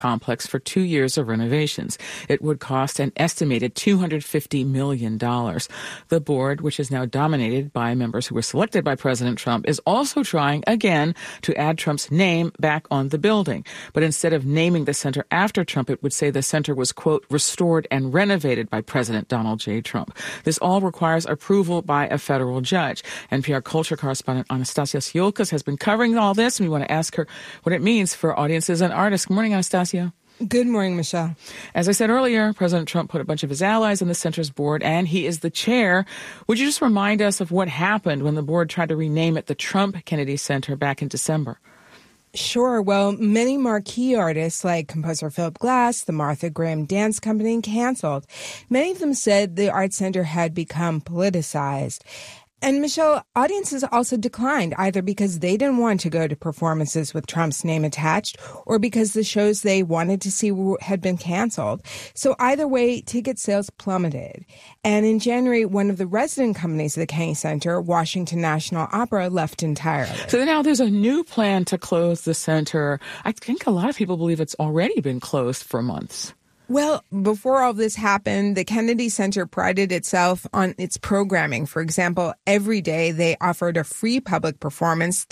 complex for 2 years of renovations. It would cost an estimated $250 million. The board, which is now dominated by members who were selected by President Trump, is also trying again to add Trump's name back on the building. But instead of naming the center after Trump, it would say the center was, quote, restored and renovated by President Donald J. Trump. This all requires approval by a federal judge. NPR culture correspondent Anastasia Siolkas has been covering all this, and we want to ask her what it means for audiences and artists. Good morning, Anastasia. Good morning, Michelle. As I said earlier, President Trump put a bunch of his allies on the center's board, and he is the chair. Would you just remind us of what happened when the board tried to rename it the Trump Kennedy Center back in December? Sure. Well, many marquee artists like composer Philip Glass, the Martha Graham Dance Company, canceled. Many of them said the art center had become politicized. And Michelle, audiences also declined, either because they didn't want to go to performances with Trump's name attached or because the shows they wanted to see had been canceled. So either way, ticket sales plummeted. And in January, one of the resident companies of the Kennedy Center, Washington National Opera, left entirely. So now there's a new plan to close the center. I think a lot of people believe it's already been closed for months. Well, before all this happened, the Kennedy Center prided itself on its programming. For example, every day they offered a free public performance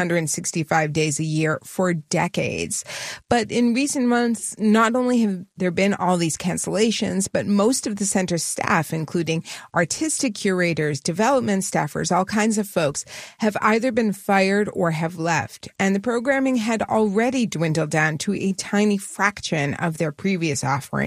365 days a year for decades. But in recent months, not only have there been all these cancellations, but most of the center's staff, including artistic curators, development staffers, all kinds of folks, have either been fired or have left. And the programming had already dwindled down to a tiny fraction of their previous offerings.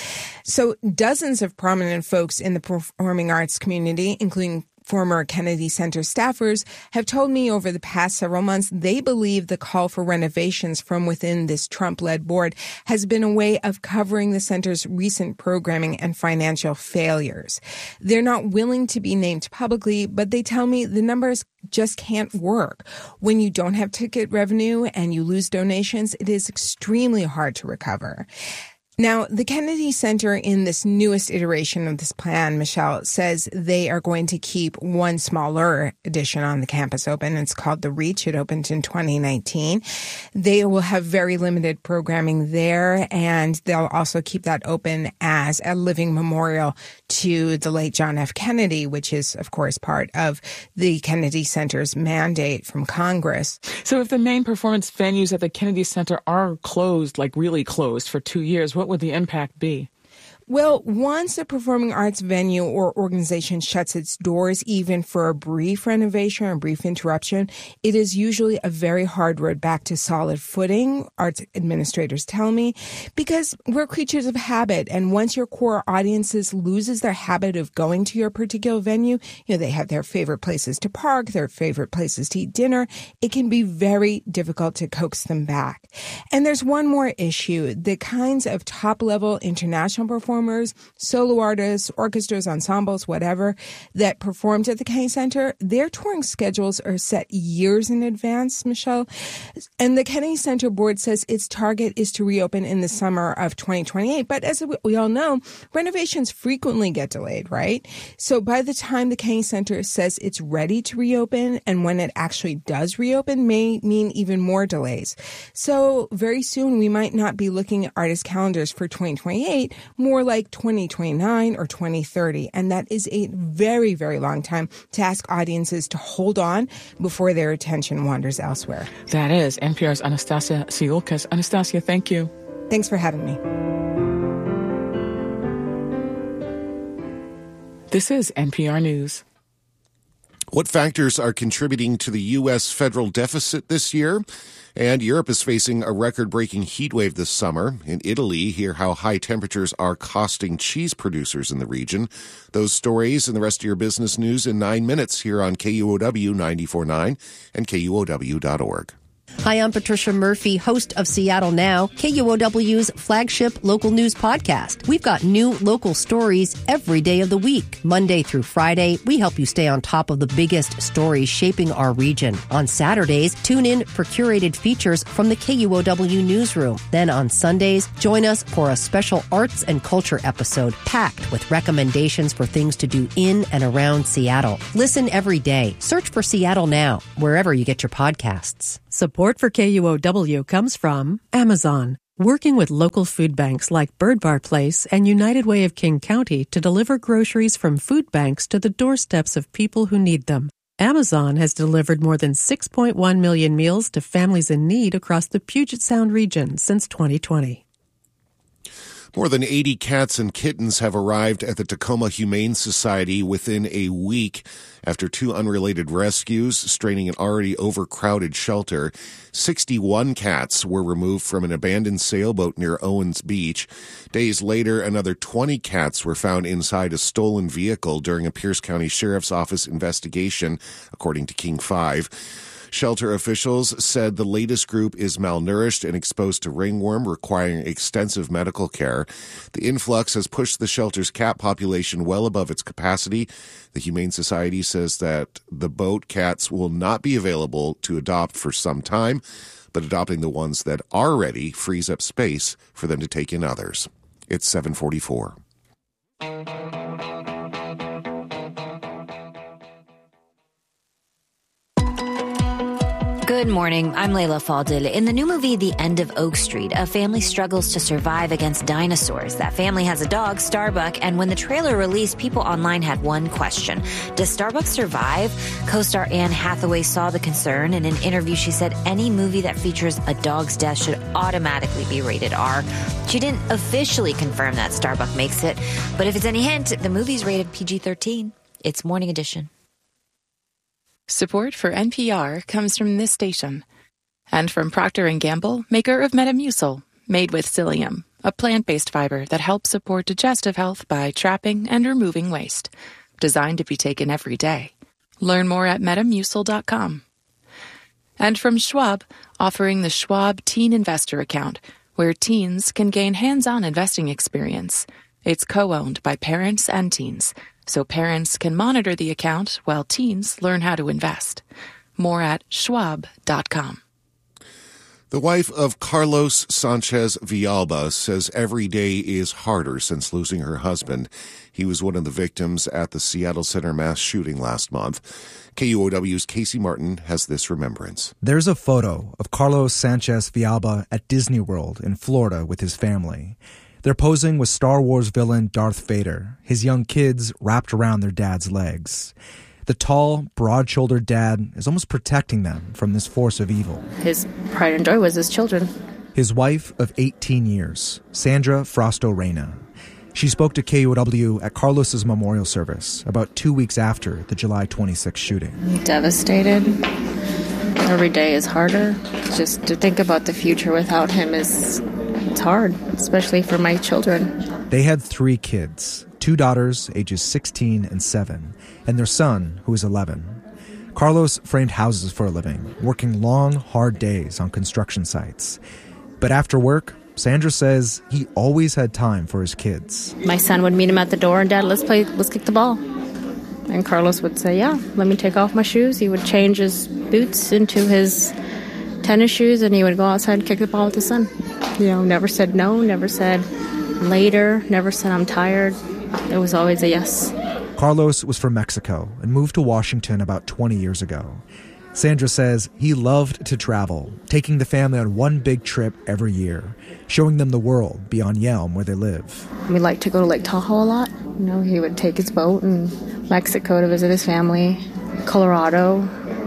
So dozens of prominent folks in the performing arts community, including former Kennedy Center staffers, have told me over the past several months they believe the call for renovations from within this Trump-led board has been a way of covering the center's recent programming and financial failures. They're not willing to be named publicly, but they tell me the numbers just can't work. When you don't have ticket revenue and you lose donations, it is extremely hard to recover. Now, the Kennedy Center in this newest iteration of this plan, Michelle, says they are going to keep one smaller edition on the campus open. It's called The Reach. It opened in 2019. They will have very limited programming there, and they'll also keep that open as a living memorial to the late John F. Kennedy, which is, of course, part of the Kennedy Center's mandate from Congress. So if the main performance venues at the Kennedy Center are closed, like really closed for 2 years, what would the impact be? Well, once a performing arts venue or organization shuts its doors, even for a brief renovation or a brief interruption, it is usually a very hard road back to solid footing, arts administrators tell me, because we're creatures of habit. And once your core audiences loses their habit of going to your particular venue, they have their favorite places to park, their favorite places to eat dinner, it can be very difficult to coax them back. And there's one more issue. The kinds of top-level international performers, solo artists, orchestras, ensembles, whatever, that performed at the Kennedy Center, their touring schedules are set years in advance, Michelle. And the Kennedy Center board says its target is to reopen in the summer of 2028. But as we all know, renovations frequently get delayed, right? So by the time the Kennedy Center says it's ready to reopen, and when it actually does reopen, may mean even more delays. So very soon we might not be looking at artist calendars for 2028, more like 2029 or 2030. And that is a very, very long time to ask audiences to hold on before their attention wanders elsewhere. That is NPR's Anastasia Siolkas. Anastasia, thank you. Thanks for having me. This is NPR News. What factors are contributing to the U.S. federal deficit this year? And Europe is facing a record-breaking heat wave this summer. In Italy, hear how high temperatures are costing cheese producers in the region. Those stories and the rest of your business news in 9 minutes here on KUOW 94.9 and KUOW.org. Hi, I'm Patricia Murphy, host of Seattle Now, KUOW's flagship local news podcast. We've got new local stories every day of the week. Monday through Friday, we help you stay on top of the biggest stories shaping our region. On Saturdays, tune in for curated features from the KUOW newsroom. Then on Sundays, join us for a special arts and culture episode packed with recommendations for things to do in and around Seattle. Listen every day. Search for Seattle Now, wherever you get your podcasts. Support for KUOW comes from Amazon. working with local food banks like Bird Bar Place and United Way of King County to deliver groceries from food banks to the doorsteps of people who need them. Amazon has delivered more than 6.1 million meals to families in need across the Puget Sound region since 2020. More than 80 cats and kittens have arrived at the Tacoma Humane Society within a week after two unrelated rescues, straining an already overcrowded shelter. 61 cats were removed from an abandoned sailboat near Owens Beach. Days later, another 20 cats were found inside a stolen vehicle during a Pierce County Sheriff's Office investigation, according to King 5. Shelter officials said the latest group is malnourished and exposed to ringworm, requiring extensive medical care. The influx has pushed the shelter's cat population well above its capacity. The Humane Society says that the boat cats will not be available to adopt for some time, but adopting the ones that are ready frees up space for them to take in others. It's 7:44. Good morning. I'm Layla Faldil. In the new movie, The End of Oak Street, a family struggles to survive against dinosaurs. That family has a dog, Starbuck, and when the trailer released, people online had one question. Does Starbuck survive? Co-star Anne Hathaway saw the concern. In an interview, she said any movie that features a dog's death should automatically be rated R. She didn't officially confirm that Starbuck makes it, but if it's any hint, the movie's rated PG-13. It's Morning Edition. Support for NPR comes from this station and from Procter & Gamble, maker of Metamucil, made with psyllium, a plant-based fiber that helps support digestive health by trapping and removing waste. Designed to be taken every day. Learn more at Metamucil.com. And from Schwab, offering the Schwab Teen Investor Account, where teens can gain hands-on investing experience. It's co-owned by parents and teens, so parents can monitor the account while teens learn how to invest. More at schwab.com. The wife of Carlos Sanchez Villalba says every day is harder since losing her husband. He was one of the victims at the Seattle Center mass shooting last month. KUOW's Casey Martin has this remembrance. There's a photo of Carlos Sanchez Villalba at Disney World in Florida with his family. They're posing with Star Wars villain Darth Vader, his young kids wrapped around their dad's legs. The tall, broad-shouldered dad is almost protecting them from this force of evil. His pride and joy was his children. His wife of 18 years, Sandra Frausto Reyna. She spoke to KUOW at Carlos's memorial service about 2 weeks after the July 26th shooting. Devastated. Every day is harder. Just to think about the future without him it's hard, especially for my children. They had 3 kids, 2 daughters ages 16 and 7, and their son, who is 11. Carlos framed houses for a living, working long, hard days on construction sites. But after work, Sandra says he always had time for his kids. My son would meet him at the door and, Dad, let's kick the ball. And Carlos would say, yeah, let me take off my shoes. He would change his boots into his tennis shoes and he would go outside and kick the ball with his son. Never said no, never said later, never said I'm tired. It was always a yes. Carlos was from Mexico and moved to Washington about 20 years ago. Sandra says he loved to travel, taking the family on one big trip every year, showing them the world beyond Yelm where they live. We like to go to Lake Tahoe a lot. He would take his boat in Mexico to visit his family, Colorado.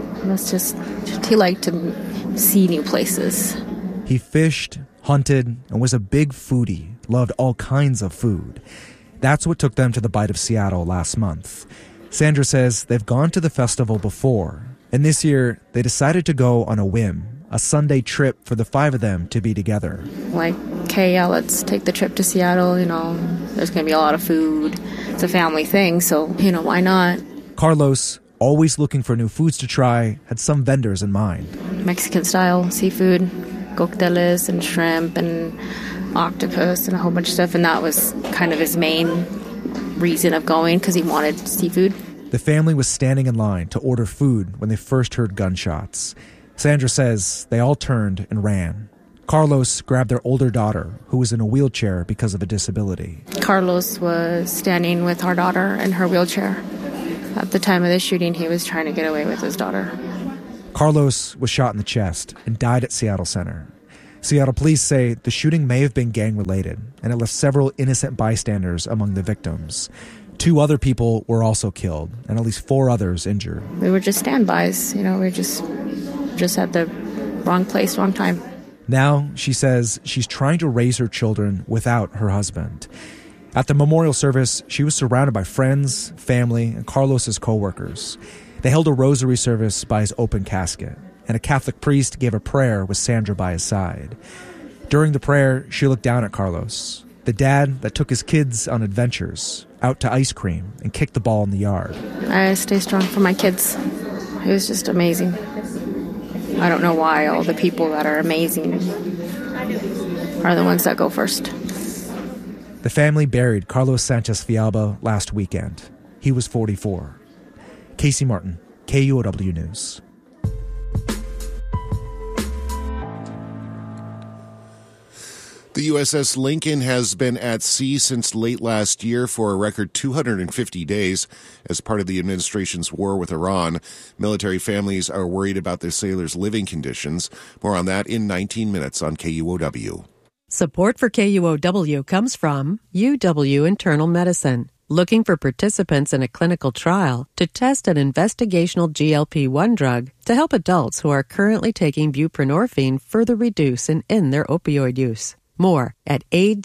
He liked to see new places. He fished, hunted, and was a big foodie, loved all kinds of food. That's what took them to the Bite of Seattle last month. Sandra says they've gone to the festival before, and this year they decided to go on a whim, a Sunday trip for the 5 of them to be together. Let's take the trip to Seattle, there's going to be a lot of food. It's a family thing, so, why not? Carlos, always looking for new foods to try, had some vendors in mind. Mexican-style seafood, cocteles and shrimp and octopus and a whole bunch of stuff, and that was kind of his main reason of going, because he wanted seafood. The family was standing in line to order food when they first heard gunshots. Sandra says they all turned and ran. Carlos grabbed their older daughter, who was in a wheelchair because of a disability. Carlos was standing with our daughter in her wheelchair. At the time of the shooting, he was trying to get away with his daughter. Carlos was shot in the chest and died at Seattle Center. Seattle police say the shooting may have been gang-related, and it left several innocent bystanders among the victims. 2 other people were also killed, and at least 4 others injured. We were just standbys. We just at the wrong place, wrong time. Now, she says she's trying to raise her children without her husband. At the memorial service, she was surrounded by friends, family, and Carlos's co-workers. They held a rosary service by his open casket, and a Catholic priest gave a prayer with Sandra by his side. During the prayer, she looked down at Carlos, the dad that took his kids on adventures, out to ice cream, and kicked the ball in the yard. I stay strong for my kids. It was just amazing. I don't know why all the people that are amazing are the ones that go first. The family buried Carlos Sanchez-Villalba last weekend. He was 44. Casey Martin, KUOW News. The USS Lincoln has been at sea since late last year for a record 250 days as part of the administration's war with Iran. Military families are worried about their sailors' living conditions. More on that in 19 minutes on KUOW. Support for KUOW comes from UW Internal Medicine. Looking for participants in a clinical trial to test an investigational GLP-1 drug to help adults who are currently taking buprenorphine further reduce and end their opioid use. More at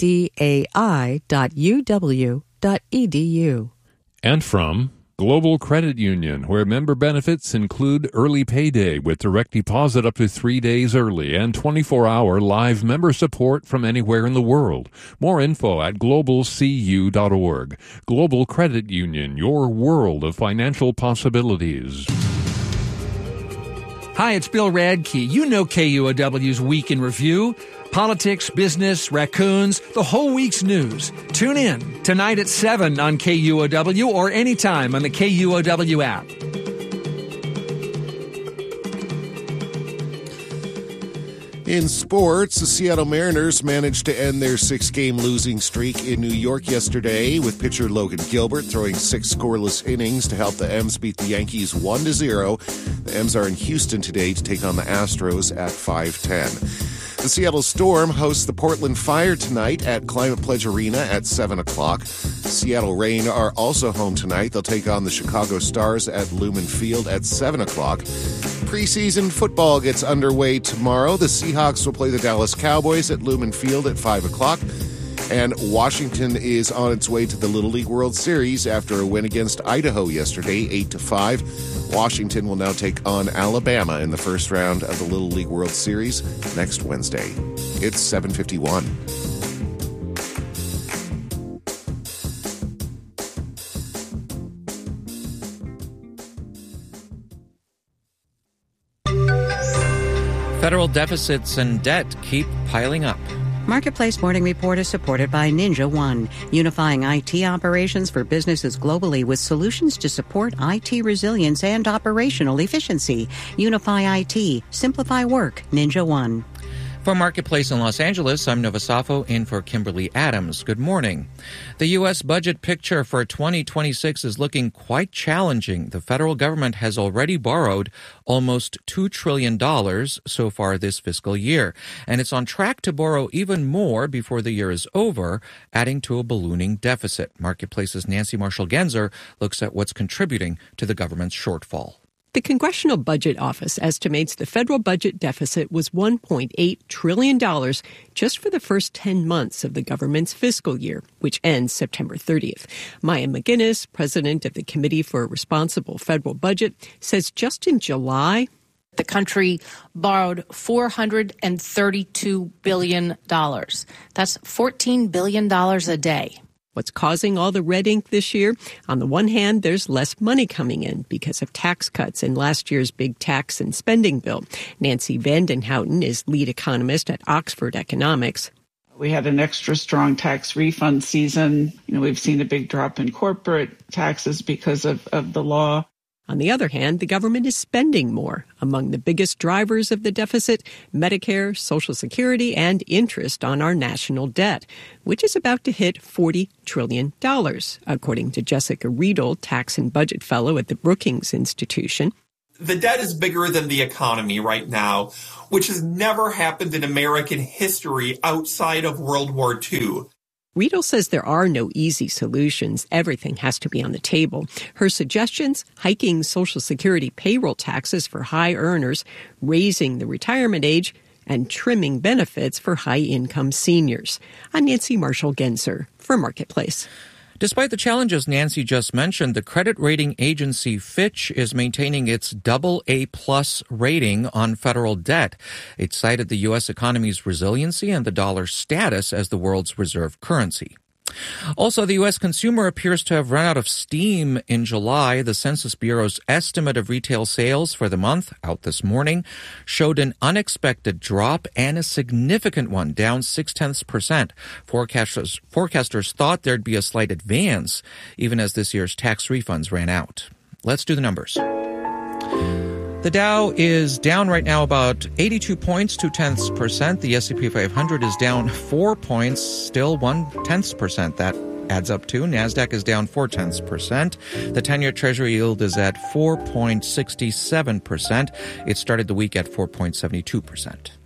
adai.uw.edu. And from Global Credit Union, where member benefits include early payday with direct deposit up to 3 days early and 24-hour live member support from anywhere in the world. More info at globalcu.org. Global Credit Union, your world of financial possibilities. Hi, it's Bill Radke. You know KUOW's Week in Review. Politics, business, raccoons, the whole week's news. Tune in tonight at 7 on KUOW or anytime on the KUOW app. In sports, the Seattle Mariners managed to end their 6-game losing streak in New York yesterday with pitcher Logan Gilbert throwing 6 scoreless innings to help the M's beat the Yankees 1-0. The M's are in Houston today to take on the Astros at 5:10. The Seattle Storm hosts the Portland Fire tonight at Climate Pledge Arena at 7 o'clock. Seattle Reign are also home tonight. They'll take on the Chicago Stars at Lumen Field at 7 o'clock. Preseason football gets underway tomorrow. The Seahawks will play the Dallas Cowboys at Lumen Field at 5 o'clock. And Washington is on its way to the Little League World Series after a win against Idaho yesterday, 8-5. Washington will now take on Alabama in the first round of the Little League World Series next Wednesday. It's 7:51. Federal deficits and debt keep piling up. Marketplace Morning Report is supported by Ninja One, unifying IT operations for businesses globally with solutions to support IT resilience and operational efficiency. Unify IT, simplify work, Ninja One. For Marketplace in Los Angeles, I'm Nova Safo in for Kimberly Adams. Good morning. The U.S. budget picture for 2026 is looking quite challenging. The federal government has already borrowed almost $2 trillion so far this fiscal year, and it's on track to borrow even more before the year is over, adding to a ballooning deficit. Marketplace's Nancy Marshall-Genzer looks at what's contributing to the government's shortfall. The Congressional Budget Office estimates the federal budget deficit was $1.8 trillion just for the first 10 months of the government's fiscal year, which ends September 30th. Maya McGinnis, president of the Committee for a Responsible Federal Budget, says just in July, the country borrowed $432 billion. That's $14 billion a day. What's causing all the red ink this year? On the one hand, there's less money coming in because of tax cuts in last year's big tax and spending bill. Nancy Vandenhouten is lead economist at Oxford Economics. We had an extra strong tax refund season. We've seen a big drop in corporate taxes because of the law. On the other hand, the government is spending more. Among the biggest drivers of the deficit, Medicare, Social Security, and interest on our national debt, which is about to hit $40 trillion, according to Jessica Riedel, tax and budget fellow at the Brookings Institution. The debt is bigger than the economy right now, which has never happened in American history outside of World War II. Riedel says there are no easy solutions. Everything has to be on the table. Her suggestions: hiking Social Security payroll taxes for high earners, raising the retirement age, and trimming benefits for high-income seniors. I'm Nancy Marshall-Genzer for Marketplace. Despite the challenges Nancy just mentioned, the credit rating agency Fitch is maintaining its AA+ rating on federal debt. It cited the U.S. economy's resiliency and the dollar's status as the world's reserve currency. Also, the U.S. consumer appears to have run out of steam in July. The Census Bureau's estimate of retail sales for the month, out this morning, showed an unexpected drop and a significant one, down 0.6%. Forecasters thought there'd be a slight advance, even as this year's tax refunds ran out. Let's do the numbers. The Dow is down right now about 82 points, 0.2%. The S&P 500 is down 4 points, still 0.1%. That adds up to. NASDAQ is down 0.4%. The 10-year Treasury yield is at 4.67%. It started the week at 4.72%.